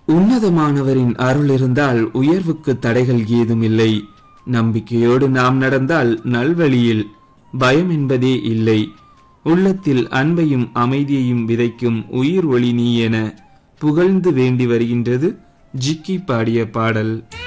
உன்னதமானவரின் அருள் இருந்தால் உயர்வுக்கு தடைகள் ஏதும் இல்லை. நம்பிக்கையோடு நாம் நடந்தால் நல்வழியில் பயம் என்பதே இல்லை. உள்ளத்தில் அன்பையும் அமைதியையும் விதைக்கும் உயிர் ஒளி நீ என புகழ்ந்து வேண்டி வருகின்றது ஜிக்கி பாடிய பாடல்.